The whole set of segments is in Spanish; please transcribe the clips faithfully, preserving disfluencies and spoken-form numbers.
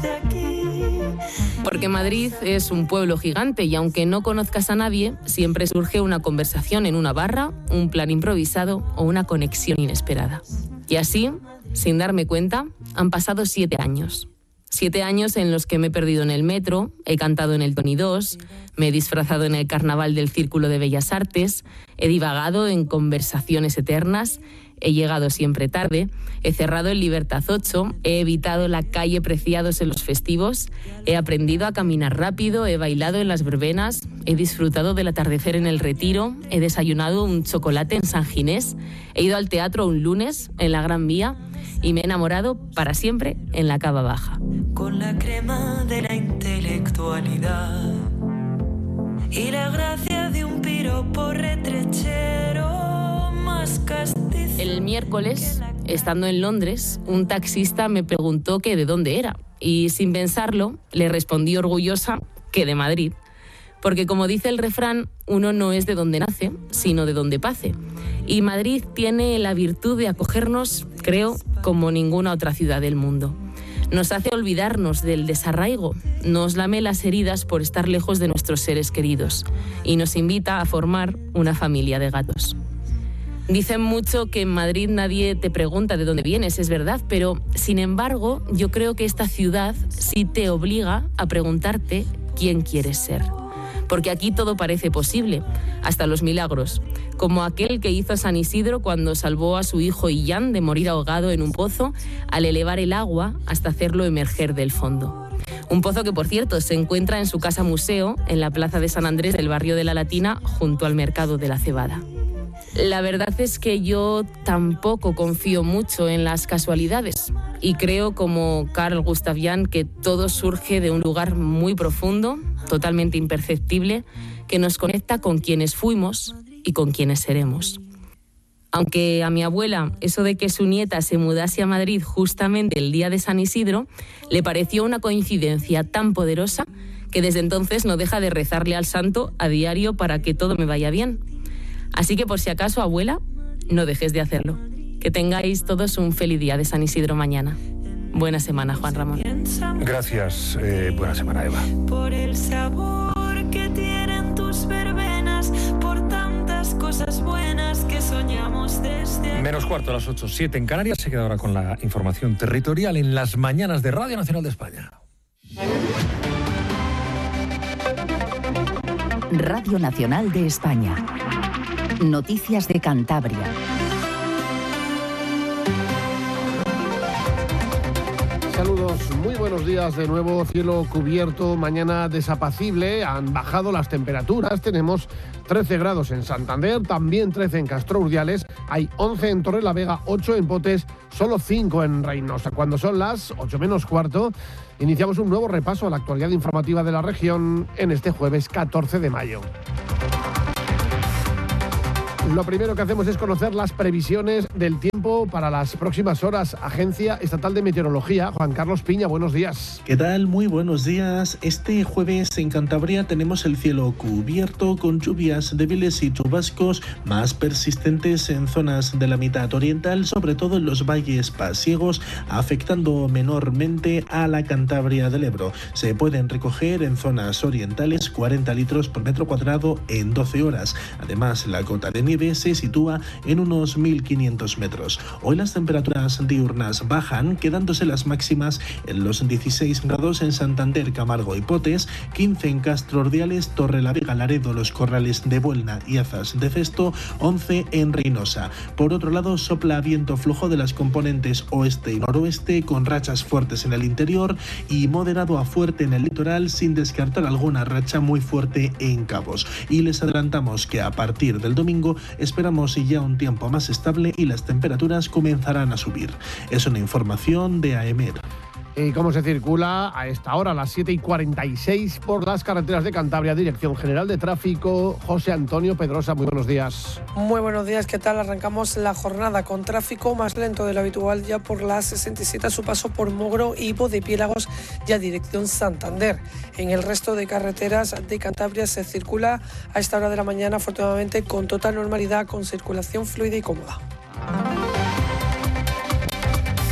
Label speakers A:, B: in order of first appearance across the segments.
A: desde aquí.
B: Porque Madrid es un pueblo gigante y aunque no conozcas a nadie, siempre surge una conversación en una barra, un plan improvisado o una conexión inesperada. Y así, sin darme cuenta, han pasado siete años. Siete años en los que me he perdido en el metro, he cantado en el Tony dos, me he disfrazado en el carnaval del Círculo de Bellas Artes, he divagado en conversaciones eternas, he llegado siempre tarde, he cerrado en Libertad ocho, he evitado la calle Preciados en los festivos, he aprendido a caminar rápido, he bailado en las verbenas, he disfrutado del atardecer en el Retiro, he desayunado un chocolate en San Ginés, he ido al teatro un lunes en la Gran Vía y me he enamorado para siempre en la Cava Baja.
A: Con la crema de la intelectualidad y la gracia de un piropo retrechero más castizo.
B: El miércoles, estando en Londres, un taxista me preguntó que de dónde era y sin pensarlo le respondí orgullosa que de Madrid. Porque como dice el refrán, uno no es de donde nace, sino de donde pase. Y Madrid tiene la virtud de acogernos, creo, como ninguna otra ciudad del mundo. Nos hace olvidarnos del desarraigo, nos lame las heridas por estar lejos de nuestros seres queridos y nos invita a formar una familia de gatos. Dicen mucho que en Madrid nadie te pregunta de dónde vienes, es verdad, pero sin embargo yo creo que esta ciudad sí te obliga a preguntarte quién quieres ser. Porque aquí todo parece posible, hasta los milagros, como aquel que hizo San Isidro cuando salvó a su hijo Illán de morir ahogado en un pozo al elevar el agua hasta hacerlo emerger del fondo. Un pozo que, por cierto, se encuentra en su casa museo en la plaza de San Andrés del barrio de la Latina, junto al mercado de la Cebada. La verdad es que yo tampoco confío mucho en las casualidades y creo, como Carl Gustav Jung, que todo surge de un lugar muy profundo, totalmente imperceptible, que nos conecta con quienes fuimos y con quienes seremos. Aunque a mi abuela eso de que su nieta se mudase a Madrid justamente el día de San Isidro le pareció una coincidencia tan poderosa que desde entonces no deja de rezarle al santo a diario para que todo me vaya bien. Así que por si acaso, abuela, no dejes de hacerlo. Que tengáis todos un feliz día de San Isidro mañana. Buena semana, Juan Ramón.
C: Gracias. Eh, buena semana, Eva.
A: Por el sabor que tienen tus verbenas, por tantas cosas buenas que soñamos desde...
C: Menos cuarto a las ocho, siete en Canarias. Se queda ahora con la información territorial en las mañanas de Radio Nacional de España.
D: Radio Nacional de España. Noticias de Cantabria.
E: Saludos, muy buenos días de nuevo. Cielo cubierto, mañana desapacible. Han bajado las temperaturas. Tenemos trece grados en Santander, también trece en Castro Urdiales. Hay once en Torrelavega, ocho en Potes, solo cinco en Reynosa. Cuando son las ocho menos cuarto, iniciamos un nuevo repaso a la actualidad informativa de la región en este jueves catorce de mayo. Lo primero que hacemos es conocer las previsiones del tiempo para las próximas horas. Agencia Estatal de Meteorología, Juan Carlos Piña, buenos días.
F: ¿Qué tal? Muy buenos días. Este jueves en Cantabria tenemos el cielo cubierto con lluvias débiles y chubascos más persistentes en zonas de la mitad oriental, sobre todo en los valles pasiegos, afectando menormente a la Cantabria del Ebro. Se pueden recoger en zonas orientales cuarenta litros por metro cuadrado en doce horas. Además, la cota de nieve se sitúa en unos mil quinientos metros. Hoy las temperaturas diurnas bajan, quedándose las máximas en los dieciséis grados en Santander, Camargo y Potes, quince en Castro Urdiales, Torrelavega, Laredo, Los Corrales de Buelna y Azas de Cesto, once en Reynosa. Por otro lado, sopla viento flojo de las componentes oeste y noroeste, con rachas fuertes en el interior y moderado a fuerte en el litoral, sin descartar alguna racha muy fuerte en Cabos. Y les adelantamos que a partir del domingo esperamos ya un tiempo más estable y las temperaturas comenzarán a subir. Es una información de A E M E R.
E: ¿Y cómo se circula a esta hora, a las siete y cuarenta y seis, por las carreteras de Cantabria? Dirección General de Tráfico, José Antonio Pedrosa, muy buenos días.
G: Muy buenos días, ¿qué tal? Arrancamos la jornada con tráfico más lento de lo habitual ya por la sesenta y siete a su paso por Mogro y Bodepiélagos, ya dirección Santander. En el resto de carreteras de Cantabria se circula a esta hora de la mañana, afortunadamente, con total normalidad, con circulación fluida y cómoda.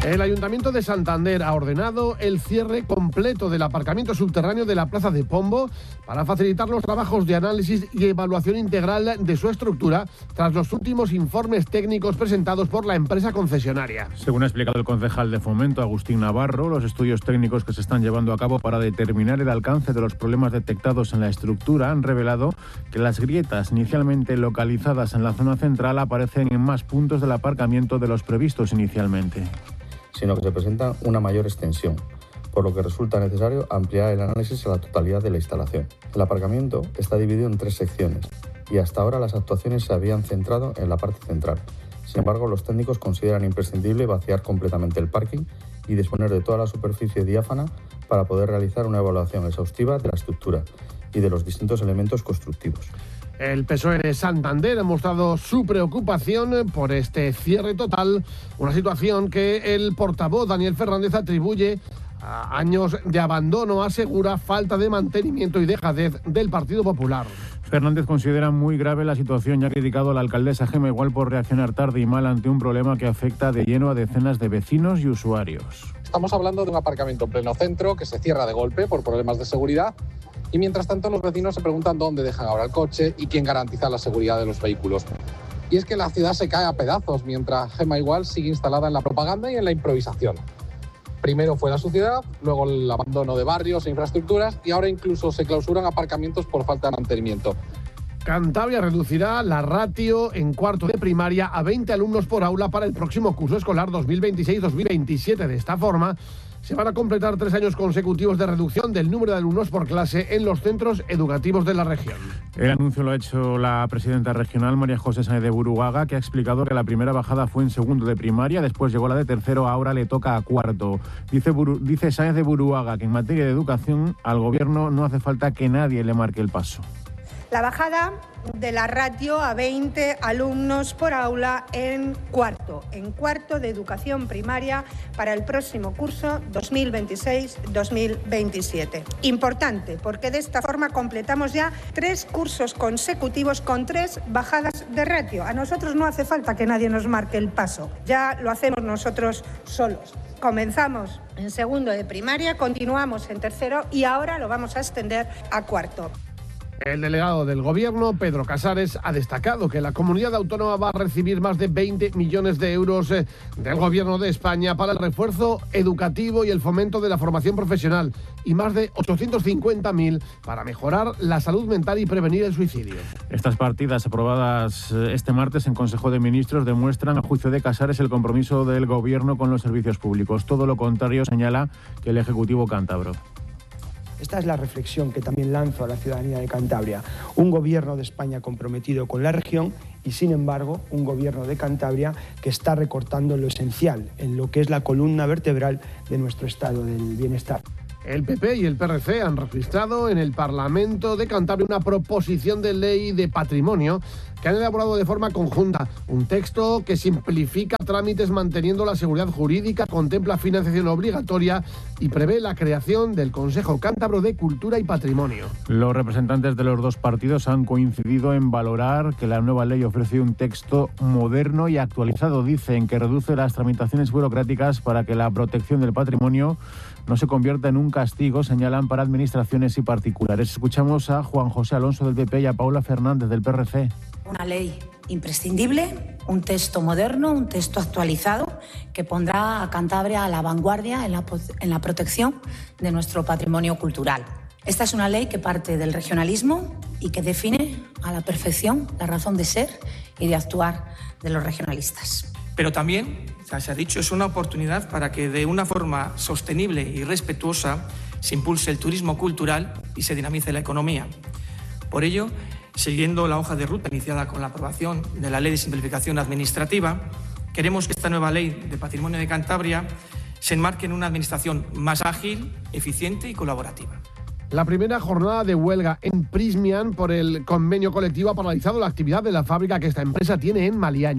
E: El Ayuntamiento de Santander ha ordenado el cierre completo del aparcamiento subterráneo de la Plaza de Pombo para facilitar los trabajos de análisis y evaluación integral de su estructura tras los últimos informes técnicos presentados por la empresa concesionaria.
H: Según ha explicado el concejal de Fomento, Agustín Navarro, los estudios técnicos que se están llevando a cabo para determinar el alcance de los problemas detectados en la estructura han revelado que las grietas inicialmente localizadas en la zona central aparecen en más puntos del aparcamiento de los previstos inicialmente,
I: sino que se presenta una mayor extensión, por lo que resulta necesario ampliar el análisis a la totalidad de la instalación. El aparcamiento está dividido en tres secciones y hasta ahora las actuaciones se habían centrado en la parte central. Sin embargo, los técnicos consideran imprescindible vaciar completamente el parking y disponer de toda la superficie diáfana para poder realizar una evaluación exhaustiva de la estructura y de los distintos elementos constructivos.
E: El P S O E de Santander ha mostrado su preocupación por este cierre total, una situación que el portavoz Daniel Fernández atribuye a años de abandono, asegura falta de mantenimiento y dejadez del Partido Popular.
H: Fernández considera muy grave la situación y ha criticado a la alcaldesa Gemma Igual por reaccionar tarde y mal ante un problema que afecta de lleno a decenas de vecinos y usuarios.
J: Estamos hablando de un aparcamiento en pleno centro que se cierra de golpe por problemas de seguridad. Y mientras tanto los vecinos se preguntan dónde dejan ahora el coche y quién garantiza la seguridad de los vehículos. Y es que la ciudad se cae a pedazos mientras Gemma Igual sigue instalada en la propaganda y en la improvisación. Primero fue la suciedad, luego el abandono de barrios e infraestructuras y ahora incluso se clausuran aparcamientos por falta de mantenimiento.
E: Cantabria reducirá la ratio en cuarto de primaria a veinte alumnos por aula para el próximo curso escolar dos mil veintiséis dos mil veintisiete. De esta forma, se van a completar tres años consecutivos de reducción del número de alumnos por clase en los centros educativos de la región.
H: El anuncio lo ha hecho la presidenta regional, María José Sáenz de Buruaga, que ha explicado que la primera bajada fue en segundo de primaria, después llegó la de tercero, ahora le toca a cuarto. Dice, Buru, dice Sáenz de Buruaga que en materia de educación al gobierno no hace falta que nadie le marque el paso.
K: La bajada de la ratio a veinte alumnos por aula en cuarto, en cuarto de educación primaria para el próximo curso dos mil veintiséis dos mil veintisiete. Importante, porque de esta forma completamos ya tres cursos consecutivos con tres bajadas de ratio. A nosotros no hace falta que nadie nos marque el paso, ya lo hacemos nosotros solos. Comenzamos en segundo de primaria, continuamos en tercero y ahora lo vamos a extender a cuarto.
E: El delegado del Gobierno, Pedro Casares, ha destacado que la comunidad autónoma va a recibir más de veinte millones de euros del Gobierno de España para el refuerzo educativo y el fomento de la formación profesional y más de ochocientos cincuenta mil para mejorar la salud mental y prevenir el suicidio.
H: Estas partidas aprobadas este martes en Consejo de Ministros demuestran, a juicio de Casares, el compromiso del Gobierno con los servicios públicos. Todo lo contrario, señala que el Ejecutivo cántabro.
L: Esta es la reflexión que también lanzo a la ciudadanía de Cantabria. Un gobierno de España comprometido con la región y, sin embargo, un gobierno de Cantabria que está recortando lo esencial, en lo que es la columna vertebral de nuestro estado del bienestar.
E: El P P y el P R C han registrado en el Parlamento de Cantabria una proposición de ley de patrimonio que han elaborado de forma conjunta. Un texto que simplifica trámites manteniendo la seguridad jurídica, contempla financiación obligatoria y prevé la creación del Consejo Cántabro de Cultura y Patrimonio.
H: Los representantes de los dos partidos han coincidido en valorar que la nueva ley ofrece un texto moderno y actualizado. Dicen que reduce las tramitaciones burocráticas para que la protección del patrimonio no se convierta en un castigo, señalan, para administraciones y particulares. Escuchamos a Juan José Alonso del P P y a Paula Fernández del P R C.
M: Una ley imprescindible, un texto moderno, un texto actualizado que pondrá a Cantabria a la vanguardia en la, en la protección de nuestro patrimonio cultural. Esta es una ley que parte del regionalismo y que define a la perfección la razón de ser y de actuar de los regionalistas.
N: Pero también, ya se ha dicho, es una oportunidad para que de una forma sostenible y respetuosa se impulse el turismo cultural y se dinamice la economía. Por ello, siguiendo la hoja de ruta iniciada con la aprobación de la Ley de Simplificación Administrativa, queremos que esta nueva Ley de Patrimonio de Cantabria se enmarque en una administración más ágil, eficiente y colaborativa.
E: La primera jornada de huelga en Prysmian por el convenio colectivo ha paralizado la actividad de la fábrica que esta empresa tiene en Maliaño.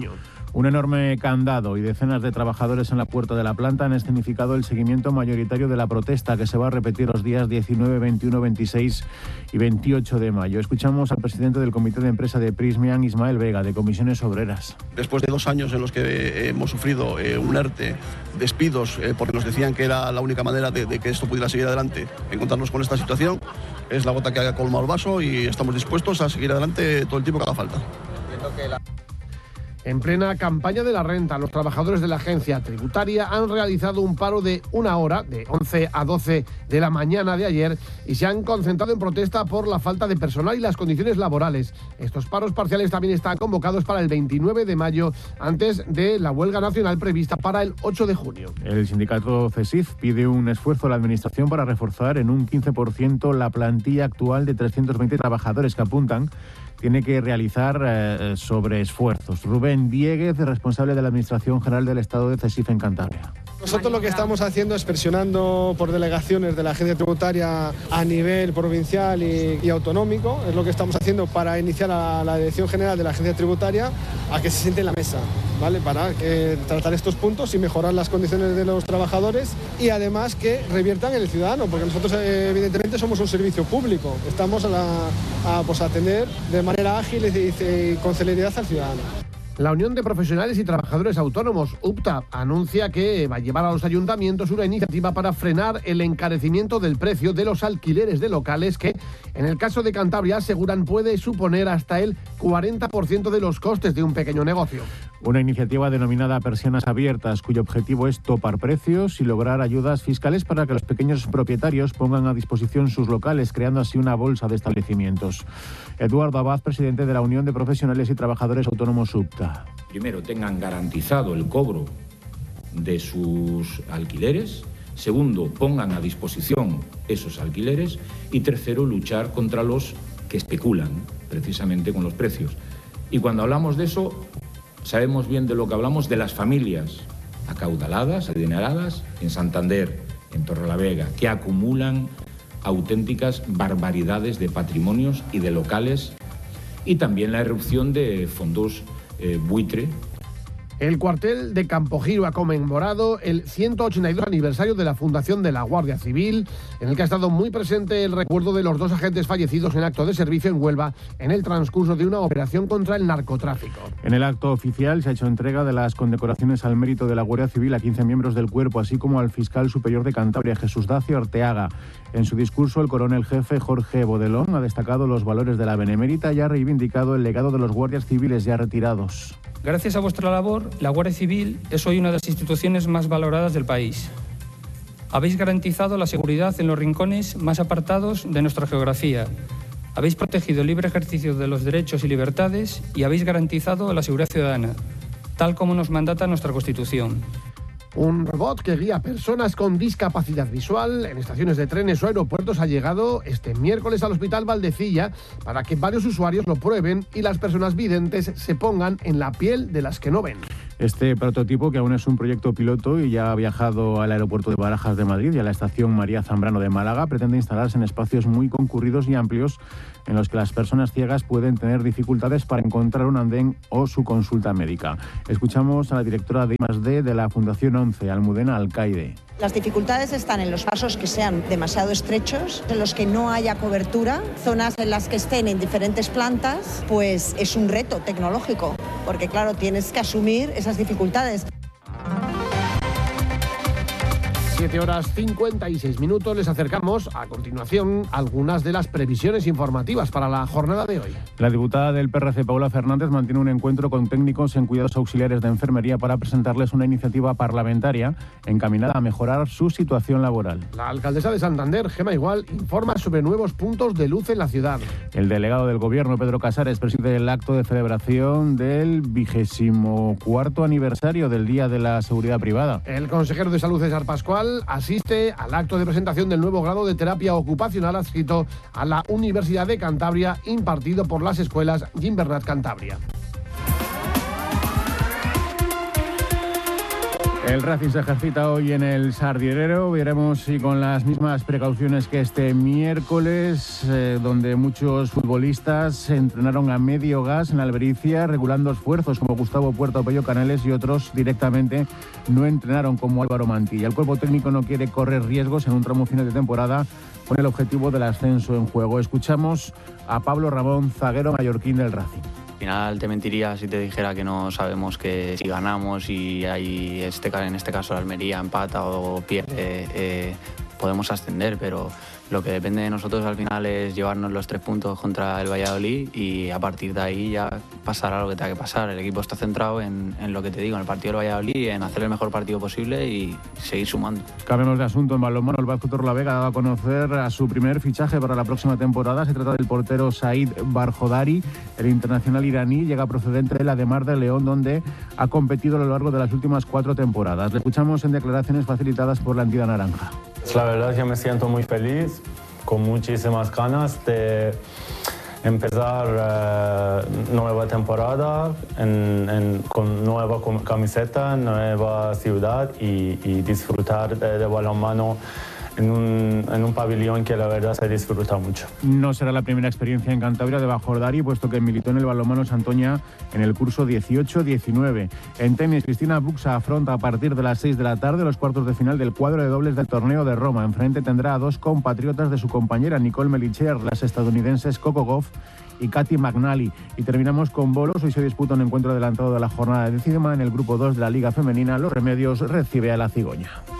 H: Un enorme candado y decenas de trabajadores en la puerta de la planta han escenificado el seguimiento mayoritario de la protesta que se va a repetir los días diecinueve, veintiuno, veintiséis y veintiocho de mayo. Escuchamos al presidente del Comité de Empresa de Prysmian, Ismael Vega, de Comisiones Obreras.
O: Después de dos años en los que hemos sufrido eh, un ERTE, despidos, eh, porque nos decían que era la única manera de, de que esto pudiera seguir adelante, encontrarnos con esta situación, es la gota que ha colmado el vaso y estamos dispuestos a seguir adelante todo el tiempo que haga falta.
E: En plena campaña de la renta, los trabajadores de la agencia tributaria han realizado un paro de una hora, de once a doce de la mañana de ayer, y se han concentrado en protesta por la falta de personal y las condiciones laborales. Estos paros parciales también están convocados para el veintinueve de mayo, antes de la huelga nacional prevista para el ocho de junio.
H: El sindicato CESIF pide un esfuerzo a la Administración para reforzar en un quince por ciento la plantilla actual de trescientos veinte trabajadores que apuntan tiene que realizar eh, sobreesfuerzos. Rubén Dieguez, responsable de la Administración General del Estado de CESIF en Cantabria.
P: Nosotros lo que estamos haciendo es presionando por delegaciones de la agencia tributaria a nivel provincial y, y autonómico. Es lo que estamos haciendo para iniciar a la Dirección General de la agencia tributaria a que se siente en la mesa, ¿vale? Para eh, tratar estos puntos y mejorar las condiciones de los trabajadores y además que reviertan en el ciudadano, porque nosotros eh, evidentemente somos un servicio público. Estamos a, la, a pues, atender de manera ágil y, y con celeridad al ciudadano.
E: La Unión de Profesionales y Trabajadores Autónomos, U P T A, anuncia que va a llevar a los ayuntamientos una iniciativa para frenar el encarecimiento del precio de los alquileres de locales que, en el caso de Cantabria, aseguran puede suponer hasta el cuarenta por ciento de los costes de un pequeño negocio.
H: Una iniciativa denominada Persianas Abiertas, cuyo objetivo es topar precios y lograr ayudas fiscales para que los pequeños propietarios pongan a disposición sus locales, creando así una bolsa de establecimientos. Eduardo Abad, presidente de la Unión de Profesionales y Trabajadores Autónomos U P T A.
Q: Primero, tengan garantizado el cobro de sus alquileres. Segundo, pongan a disposición esos alquileres. Y tercero, luchar contra los que especulan precisamente con los precios. Y cuando hablamos de eso, sabemos bien de lo que hablamos, de las familias acaudaladas, adineradas, en Santander, en Torrelavega, que acumulan auténticas barbaridades de patrimonios y de locales, y también la erupción de fondos eh, buitre.
E: El cuartel de Campogiro ha conmemorado el ciento ochenta y dos aniversario de la fundación de la Guardia Civil, en el que ha estado muy presente el recuerdo de los dos agentes fallecidos en acto de servicio en Huelva en el transcurso de una operación contra el narcotráfico.
H: En el acto oficial se ha hecho entrega de las condecoraciones al mérito de la Guardia Civil a quince miembros del cuerpo, así como al fiscal superior de Cantabria, Jesús Dacio Arteaga. En su discurso, el coronel jefe Jorge Bodelón ha destacado los valores de la Benemérita y ha reivindicado el legado de los guardias civiles ya retirados.
R: Gracias a vuestra labor, la Guardia Civil es hoy una de las instituciones más valoradas del país. Habéis garantizado la seguridad en los rincones más apartados de nuestra geografía. Habéis protegido el libre ejercicio de los derechos y libertades y habéis garantizado la seguridad ciudadana, tal como nos mandata nuestra Constitución.
E: Un robot que guía a personas con discapacidad visual en estaciones de trenes o aeropuertos ha llegado este miércoles al Hospital Valdecilla para que varios usuarios lo prueben y las personas videntes se pongan en la piel de las que no ven.
H: Este prototipo, que aún es un proyecto piloto y ya ha viajado al aeropuerto de Barajas de Madrid y a la estación María Zambrano de Málaga, pretende instalarse en espacios muy concurridos y amplios en los que las personas ciegas pueden tener dificultades para encontrar un andén o su consulta médica. Escuchamos a la directora de I más D de la Fundación once, Almudena Alcaide.
S: Las dificultades están en los pasos que sean demasiado estrechos, en los que no haya cobertura, zonas en las que estén en diferentes plantas, pues es un reto tecnológico, porque claro, tienes que asumir esas dificultades.
E: siete horas cincuenta y seis minutos. Les acercamos a continuación algunas de las previsiones informativas para la jornada de hoy.
H: La diputada del P R C, Paula Fernández, mantiene un encuentro con técnicos en cuidados auxiliares de enfermería para presentarles una iniciativa parlamentaria encaminada a mejorar su situación laboral.
E: La alcaldesa de Santander, Gema Igual, informa sobre nuevos puntos de luz en la ciudad.
H: El delegado del Gobierno, Pedro Casares, preside el acto de celebración del vigésimo cuarto aniversario del Día de la Seguridad Privada.
E: El consejero de Salud, César Pascual, asiste al acto de presentación del nuevo grado de terapia ocupacional adscrito a la Universidad de Cantabria, impartido por las escuelas Gimbernat Cantabria.
H: El Racing se ejercita hoy en el Sardinero. Veremos si con las mismas precauciones que este miércoles, eh, donde muchos futbolistas se entrenaron a medio gas en Albericia, regulando esfuerzos como Gustavo Puerta o Pello Canales, y otros directamente no entrenaron como Álvaro Mantilla. El cuerpo técnico no quiere correr riesgos en un tramo final de temporada con el objetivo del ascenso en juego. Escuchamos a Pablo Ramón, zaguero mallorquín del Racing.
T: Al final te mentiría si te dijera que no sabemos que si ganamos y hay este, en este caso la Almería empata o pierde, eh, podemos ascender, pero lo que depende de nosotros al final es llevarnos los tres puntos contra el Valladolid y a partir de ahí ya pasará lo que tenga que pasar. El equipo está centrado en, en lo que te digo, en el partido del Valladolid, en hacer el mejor partido posible y seguir sumando.
H: Cambiamos de asunto. En balonmano, el Vasco Torrelavega ha dado a conocer a su primer fichaje para la próxima temporada. Se trata del portero Said Barjodari. El internacional iraní llega procedente de la de Mar de León, donde ha competido a lo largo de las últimas cuatro temporadas. Le escuchamos en declaraciones facilitadas por la entidad naranja.
U: La verdad es que me siento muy feliz, con muchísimas ganas de empezar eh, nueva temporada en, en, con nueva camiseta, nueva ciudad y, y disfrutar de, de balonmano en un, en un pabellón que la verdad se disfruta mucho.
H: No será la primera experiencia en Cantabria de Barjodari, puesto que militó en el balonmano Santoña en el curso dieciocho diecinueve. En tenis, Cristina Buxa afronta a partir de las seis de la tarde los cuartos de final del cuadro de dobles del torneo de Roma. Enfrente tendrá a dos compatriotas de su compañera Nicole Melicher, las estadounidenses Coco Gauff y Katy McNally. Y terminamos con bolos. Hoy se disputa un encuentro adelantado de la jornada décima en el grupo dos de la Liga Femenina. Los Remedios recibe a la Cigoña.